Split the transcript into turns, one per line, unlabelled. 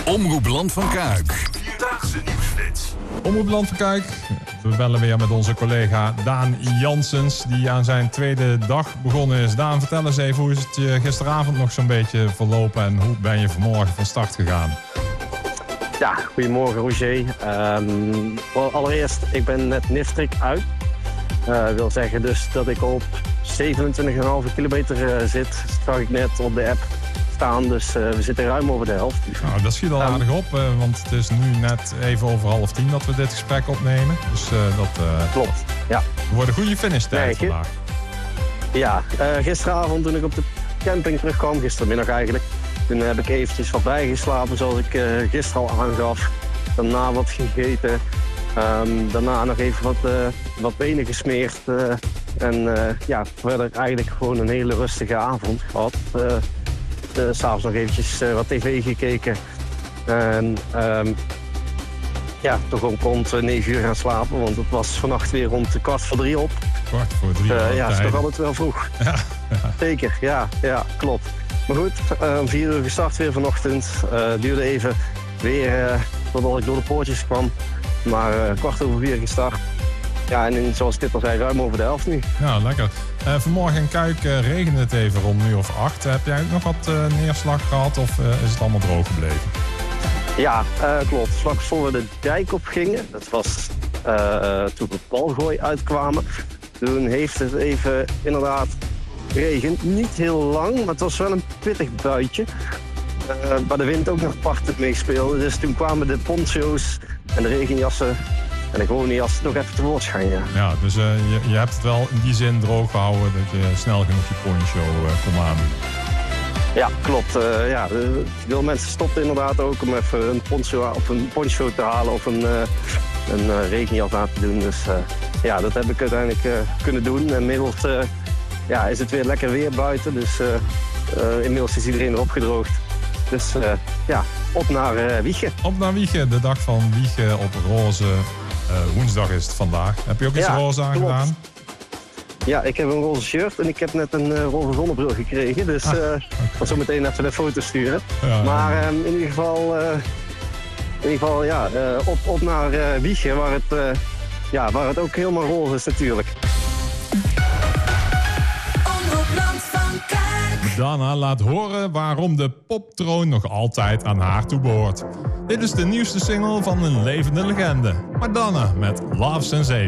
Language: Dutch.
Omroep Land van Kuik. Vierdaagse nieuwsflits.
Omroep Land van Kuik. We bellen weer met onze collega Daan Janssens, die aan zijn tweede dag begonnen is. Daan, vertel eens even, hoe is het je gisteravond nog zo'n beetje verlopen en hoe ben je vanmorgen van start gegaan?
Ja, goedemorgen Roger. Allereerst, ik ben net Nifstrik uit. Wil zeggen dus dat ik op 27,5 kilometer zit. Dat zag ik net op de app staan, dus we zitten ruim over de helft.
Nou, dat schiet al aardig op, want het is nu net even over 9:30 dat we dit gesprek opnemen. Dus
Klopt, ja.
We worden goede finishtijd vandaag.
Ja, gisteravond toen ik op de camping terugkwam, gistermiddag eigenlijk, toen heb ik eventjes wat bijgeslapen zoals ik gisteren al aangaf. Daarna wat gegeten. Daarna nog even wat benen gesmeerd. Verder eigenlijk gewoon een hele rustige avond gehad. S'avonds nog eventjes wat tv gekeken. En toch ook rond 9 uur gaan slapen, want het was vannacht weer rond 2:15 op.
2:15.
Ja, dat is toch altijd wel vroeg.
Ja.
Zeker, ja, klopt. Maar goed, om 4 uur gestart weer vanochtend. Duurde even weer totdat ik door de poortjes kwam. Maar 4:15 gestart. Ja, en zoals ik dit al zei, ruim over de helft nu.
Ja, lekker. Vanmorgen in Kuik regende het even rond 8:00. Heb jij ook nog wat neerslag gehad of is het allemaal droog gebleven?
Ja, klopt. Vlak voor we de dijk op gingen, dat was toen we Balgooi uitkwamen. Toen heeft het even inderdaad geregend. Niet heel lang, maar het was wel een pittig buitje. Waar de wind ook nog parten meespeelde. Dus toen kwamen de poncho's en de regenjassen en de gewone jas nog even tevoorschijn.
Ja, dus je hebt het wel in die zin droog gehouden dat je snel genoeg je poncho kon aandoen.
Ja, klopt. Veel mensen stopten inderdaad ook om even een poncho te halen of een regenjas aan te doen. Dus dat heb ik uiteindelijk kunnen doen. En inmiddels is het weer lekker weer buiten. Dus inmiddels is iedereen erop gedroogd. Dus op naar Wijchen.
Op naar Wijchen, de dag van Wijchen op roze. Woensdag is het vandaag. Heb je ook iets roze aangedaan?
Ja, ik heb een roze shirt en ik heb net een roze zonnebril gekregen. Dus ik ga zo meteen even een foto sturen. Ja, maar in ieder geval op naar Wijchen, waar het ook helemaal roze is natuurlijk.
Dana laat horen waarom de poptroon nog altijd aan haar toe behoort. Dit is de nieuwste single van een levende legende. Madonna met Love Sensation.